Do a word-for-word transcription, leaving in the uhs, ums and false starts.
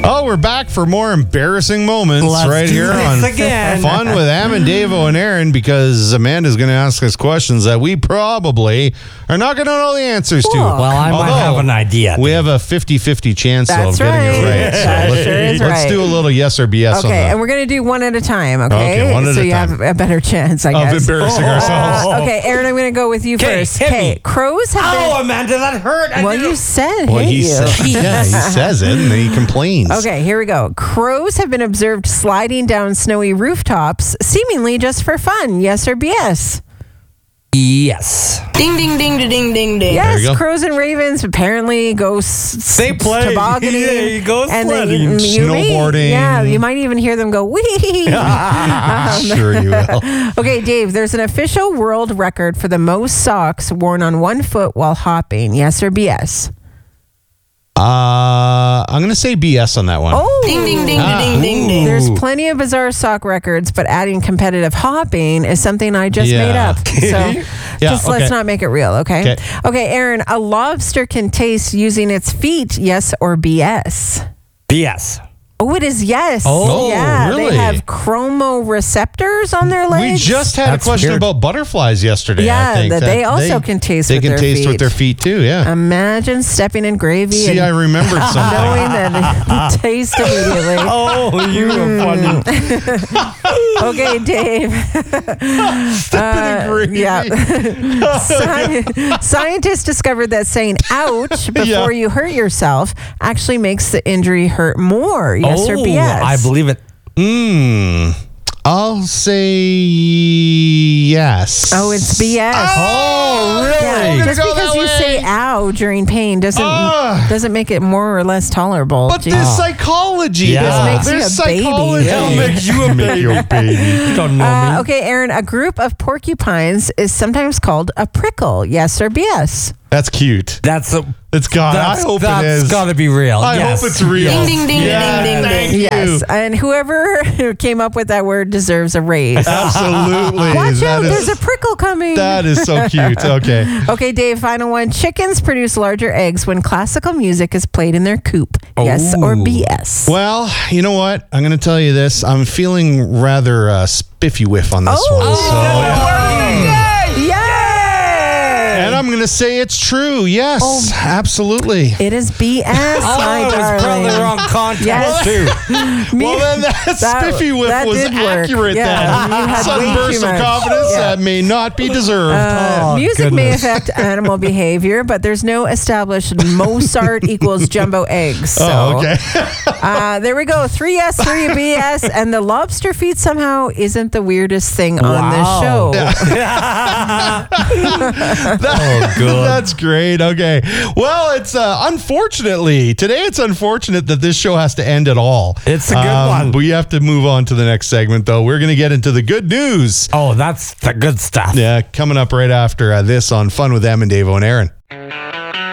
Oh, we're back for more embarrassing moments Let's right do here this on again. Fun with Am and Davo and Aaron, because Amanda's going to ask us questions that we probably are not going to know the answers to. Well, I might Although, have an idea. We have a fifty-fifty chance though, That's of getting right. it right. That let's, sure is let's right. do a little yes or B S on Okay, that. and we're going to do one at a time, okay? Okay, one at so a you time. have a better chance, I Of guess. embarrassing Oh. ourselves. Uh, okay, Aaron, I'm going to go with you 'Kay, first. hit me. Okay, crows have Oh, been... Amanda, that hurt. I Well, didn't- you said Well, hit he you. said, yeah, he says it, and then he complains. Okay, here we go. Crows have been observed sliding down snowy rooftops, seemingly just for fun. Yes or B S? Yes. Ding, ding, ding, ding, ding, ding, ding. Yes, you go. crows and ravens apparently go s- They play. tobogganing. Yeah, you go and they- sledding. you may- Snowboarding. yeah, you might even hear them go, wee. Sure you will. Okay, Dave, there's an official world record for the most socks worn on one foot while hopping. Yes or B S? Uh, I'm going to say B S on that one. Oh, Ding, ding, ding, Ah, ding, ding, ding. there's plenty of bizarre sock records, but adding competitive hopping is something I just Yeah. made up. So Yeah, just okay. let's not make it real, okay? Okay. Okay, Aaron, a lobster can taste using its feet. Yes or B S? B S. Oh, it is yes. Oh, yeah. really? They have chromoreceptors on their legs. We just had That's a question weird. about butterflies yesterday. Yeah, I think, that they also can taste They with can their taste with feet. their feet too. Yeah. Imagine stepping in gravy See, and I remembered something. knowing that the taste immediately. Oh, you are funny. Okay, Dave. Stepping in gravy. Yeah. Sci- scientists discovered that saying ouch before Yeah. you hurt yourself actually makes the injury hurt more. Yes or Oh, B S? I believe it. Hmm. I'll say yes. Oh, it's B S. Oh, really? Yeah, We're gonna just go because that you way. say "ow" during pain doesn't Ugh. doesn't make it more or less tolerable. But Gee. there's psychology. Yeah. though. This makes you There's a baby. psychology. It'll make you a Make you a baby. You don't know Uh, me. okay, Aaron. A group of porcupines is sometimes called a prickle. Yes or B S? That's cute. That's a, It's got. that's, I hope that's it is. got to be real. I yes. hope it's real. Ding, ding, ding, Yeah, ding, ding, thank ding. you. Yes. And whoever came up with that word deserves a raise. Absolutely. Watch That out! is- There's a prickle coming. That is so cute. Okay. Okay, Dave, final one. Chickens produce larger eggs when classical music is played in their coop. Yes or Ooh. B S? Well, you know what? I'm going to tell you this. I'm feeling rather uh, spiffy whiff on this Oh, one. So, Yay! and I'm going to say it's true. Yes, Oh. absolutely. It is B S, Oh, my it was darling. probably the wrong context, Yes. too. Me- Well, then that, that- spiffy whiff that was did work. accurate Yeah, then. you had Sudden way burst too of much. confidence Yeah. that may not be deserved. Uh, Oh, music may goodness. affect animal behavior, but there's no established Mozart equals jumbo eggs. So, oh, okay. uh, there we go. Three yes, three B S, and the lobster feet somehow isn't the weirdest thing on Wow. this show. That- Oh, good. That's great. Okay. Well, it's uh, unfortunately today. It's unfortunate that this show has to end at all. It's a good one. We have to move on to the next segment, though. We're going to get into the good news. Oh, that's the good stuff. Yeah, coming up right after uh, this on Fun with Em and Davo and Aaron.